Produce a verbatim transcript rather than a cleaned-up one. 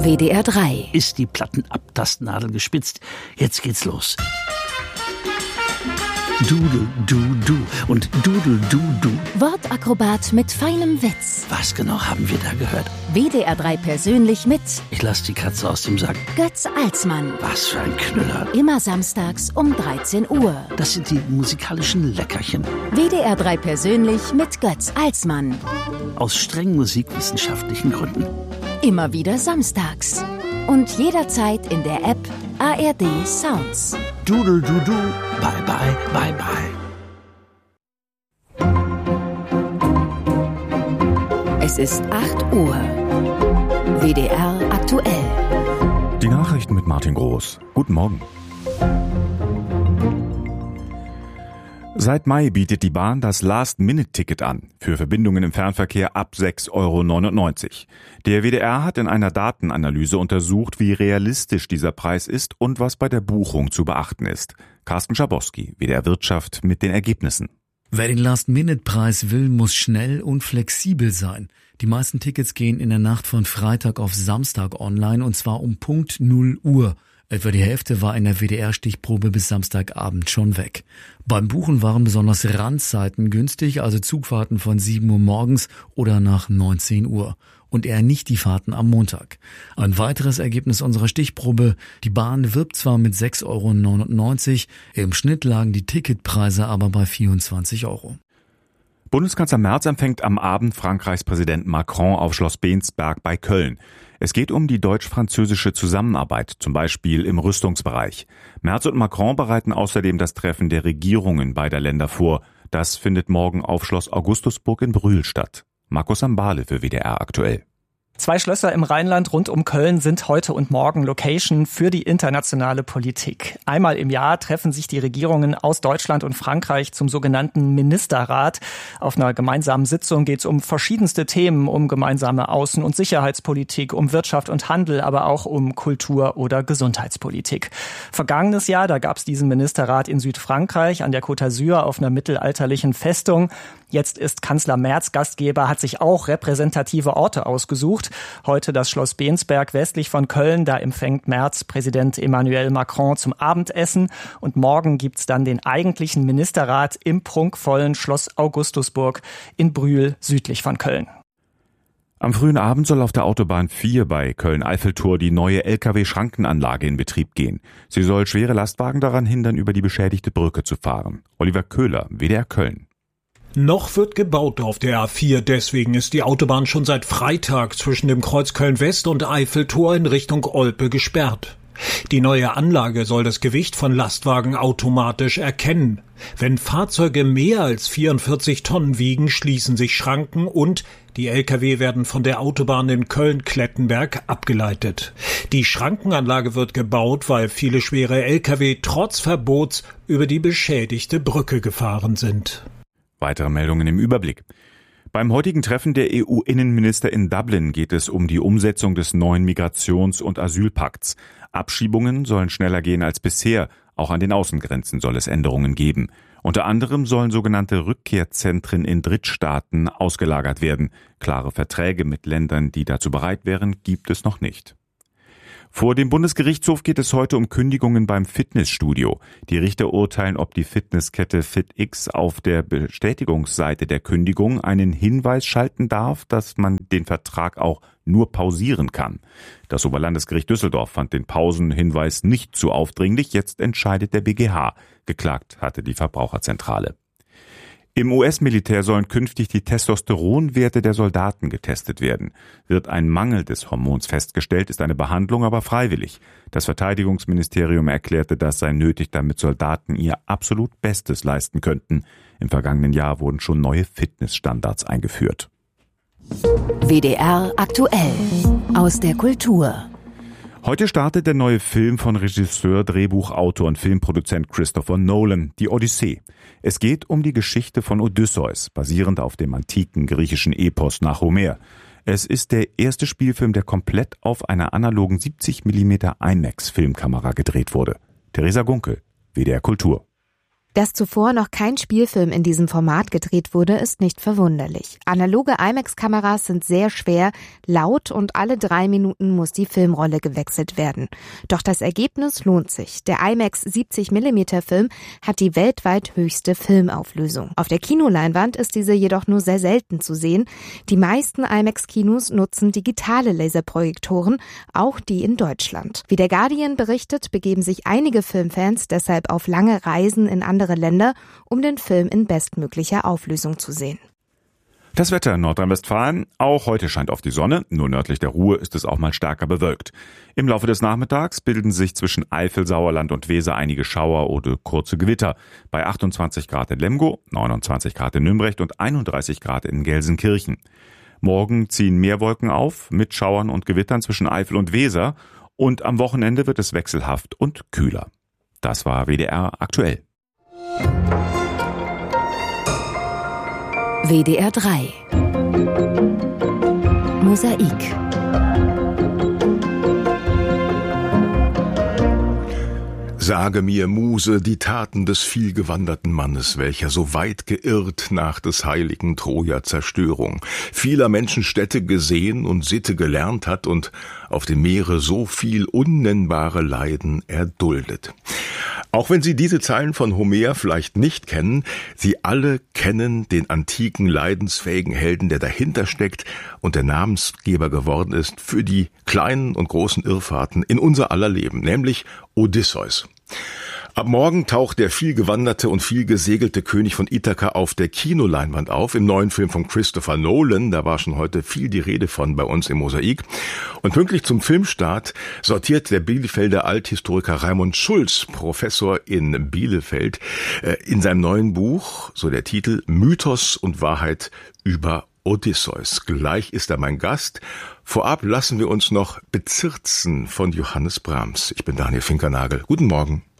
W D R drei. Ist die Plattenabtastnadel gespitzt? Jetzt geht's los. Dudel, du, du und Dudel, du, du. Wortakrobat mit feinem Witz. Was genau haben wir da gehört? W D R drei persönlich mit Ich lass die Katze aus dem Sack. Götz Alsmann. Was für ein Knüller. Immer samstags um dreizehn Uhr. Das sind die musikalischen Leckerchen. W D R drei persönlich mit Götz Alsmann. Aus streng musikwissenschaftlichen Gründen. Immer wieder samstags. Und jederzeit in der App A R D Sounds. Dudel, du, du. Bye, bye, bye, bye. Es ist acht Uhr. W D R aktuell. Die Nachrichten mit Martin Groß. Guten Morgen. Seit Mai bietet die Bahn das Last-Minute-Ticket an, für Verbindungen im Fernverkehr ab sechs Euro neunundneunzig. Der W D R hat in einer Datenanalyse untersucht, wie realistisch dieser Preis ist und was bei der Buchung zu beachten ist. Carsten Schabowski, W D R Wirtschaft, mit den Ergebnissen. Wer den Last-Minute-Preis will, muss schnell und flexibel sein. Die meisten Tickets gehen in der Nacht von Freitag auf Samstag online, und zwar um Punkt null Uhr. Etwa die Hälfte war in der W D R-Stichprobe bis Samstagabend schon weg. Beim Buchen waren besonders Randzeiten günstig, also Zugfahrten von sieben Uhr morgens oder nach neunzehn Uhr. Und eher nicht die Fahrten am Montag. Ein weiteres Ergebnis unserer Stichprobe: Die Bahn wirbt zwar mit sechs Euro neunundneunzig, im Schnitt lagen die Ticketpreise aber bei vierundzwanzig Euro. Bundeskanzler Merz empfängt am Abend Frankreichs Präsident Macron auf Schloss Bensberg bei Köln. Es geht um die deutsch-französische Zusammenarbeit, zum Beispiel im Rüstungsbereich. Merz und Macron bereiten außerdem das Treffen der Regierungen beider Länder vor. Das findet morgen auf Schloss Augustusburg in Brühl statt. Markus Ambale für W D R aktuell. Zwei Schlösser im Rheinland rund um Köln sind heute und morgen Location für die internationale Politik. Einmal im Jahr treffen sich die Regierungen aus Deutschland und Frankreich zum sogenannten Ministerrat. Auf einer gemeinsamen Sitzung geht es um verschiedenste Themen, um gemeinsame Außen- und Sicherheitspolitik, um Wirtschaft und Handel, aber auch um Kultur- oder Gesundheitspolitik. Vergangenes Jahr, da gab es diesen Ministerrat in Südfrankreich an der Côte d'Azur auf einer mittelalterlichen Festung. Jetzt ist Kanzler Merz Gastgeber, hat sich auch repräsentative Orte ausgesucht. Heute das Schloss Bensberg westlich von Köln. Da empfängt Merz Präsident Emmanuel Macron zum Abendessen. Und morgen gibt's dann den eigentlichen Ministerrat im prunkvollen Schloss Augustusburg in Brühl südlich von Köln. Am frühen Abend soll auf der Autobahn vier bei Köln-Eiffeltor die neue L K W-Schrankenanlage in Betrieb gehen. Sie soll schwere Lastwagen daran hindern, über die beschädigte Brücke zu fahren. Oliver Köhler, W D R Köln. Noch wird gebaut auf der A vier, deswegen ist die Autobahn schon seit Freitag zwischen dem Kreuz Köln-West und Eiffeltor in Richtung Olpe gesperrt. Die neue Anlage soll das Gewicht von Lastwagen automatisch erkennen. Wenn Fahrzeuge mehr als vierundvierzig Tonnen wiegen, schließen sich Schranken und die L K W werden von der Autobahn in Köln-Klettenberg abgeleitet. Die Schrankenanlage wird gebaut, weil viele schwere L K W trotz Verbots über die beschädigte Brücke gefahren sind. Weitere Meldungen im Überblick. Beim heutigen Treffen der E U-Innenminister in Dublin geht es um die Umsetzung des neuen Migrations- und Asylpakts. Abschiebungen sollen schneller gehen als bisher. Auch an den Außengrenzen soll es Änderungen geben. Unter anderem sollen sogenannte Rückkehrzentren in Drittstaaten ausgelagert werden. Klare Verträge mit Ländern, die dazu bereit wären, gibt es noch nicht. Vor dem Bundesgerichtshof geht es heute um Kündigungen beim Fitnessstudio. Die Richter urteilen, ob die Fitnesskette FitX auf der Bestätigungsseite der Kündigung einen Hinweis schalten darf, dass man den Vertrag auch nur pausieren kann. Das Oberlandesgericht Düsseldorf fand den Pausenhinweis nicht zu aufdringlich. Jetzt entscheidet der B G H. Geklagt hatte die Verbraucherzentrale. Im U S-Militär sollen künftig die Testosteronwerte der Soldaten getestet werden. Wird ein Mangel des Hormons festgestellt, ist eine Behandlung aber freiwillig. Das Verteidigungsministerium erklärte, das sei nötig, damit Soldaten ihr absolut Bestes leisten könnten. Im vergangenen Jahr wurden schon neue Fitnessstandards eingeführt. W D R aktuell. Aus der Kultur. Heute startet der neue Film von Regisseur, Drehbuchautor und Filmproduzent Christopher Nolan, die Odyssee. Es geht um die Geschichte von Odysseus, basierend auf dem antiken griechischen Epos nach Homer. Es ist der erste Spielfilm, der komplett auf einer analogen siebzig Millimeter IMAX-Filmkamera gedreht wurde. Theresa Gunkel, W D R Kultur. Dass zuvor noch kein Spielfilm in diesem Format gedreht wurde, ist nicht verwunderlich. Analoge IMAX-Kameras sind sehr schwer, laut und alle drei Minuten muss die Filmrolle gewechselt werden. Doch das Ergebnis lohnt sich. Der IMAX siebzig Millimeter Film hat die weltweit höchste Filmauflösung. Auf der Kinoleinwand ist diese jedoch nur sehr selten zu sehen. Die meisten IMAX-Kinos nutzen digitale Laserprojektoren, auch die in Deutschland. Wie der Guardian berichtet, begeben sich einige Filmfans deshalb auf lange Reisen in andere Länder, um den Film in bestmöglicher Auflösung zu sehen. Das Wetter in Nordrhein-Westfalen. Auch heute scheint auf die Sonne. Nur nördlich der Ruhr ist es auch mal stärker bewölkt. Im Laufe des Nachmittags bilden sich zwischen Eifel, Sauerland und Weser einige Schauer oder kurze Gewitter. Bei achtundzwanzig Grad in Lemgo, neunundzwanzig Grad in Nürnberg und einunddreißig Grad in Gelsenkirchen. Morgen ziehen mehr Wolken auf, mit Schauern und Gewittern zwischen Eifel und Weser. Und am Wochenende wird es wechselhaft und kühler. Das war W D R aktuell. W D R drei Mosaik. Sage mir, Muse, die Taten des vielgewanderten Mannes, welcher so weit geirrt nach des heiligen Troja Zerstörung, vieler Menschen Städte gesehen und Sitte gelernt hat und auf dem Meere so viel unnennbare Leiden erduldet. Auch wenn Sie diese Zeilen von Homer vielleicht nicht kennen, Sie alle kennen den antiken leidensfähigen Helden, der dahinter steckt und der Namensgeber geworden ist für die kleinen und großen Irrfahrten in unser aller Leben, nämlich Odysseus. Ab morgen taucht der vielgewanderte und vielgesegelte König von Ithaka auf der Kinoleinwand auf, im neuen Film von Christopher Nolan. Da war schon heute viel die Rede von bei uns im Mosaik. Und pünktlich zum Filmstart sortiert der Bielefelder Althistoriker Raimund Schulz, Professor in Bielefeld, in seinem neuen Buch, so der Titel, Mythos und Wahrheit über Odysseus. Gleich ist er mein Gast. Vorab lassen wir uns noch bezirzen von Johannes Brahms. Ich bin Daniel Finkernagel. Guten Morgen.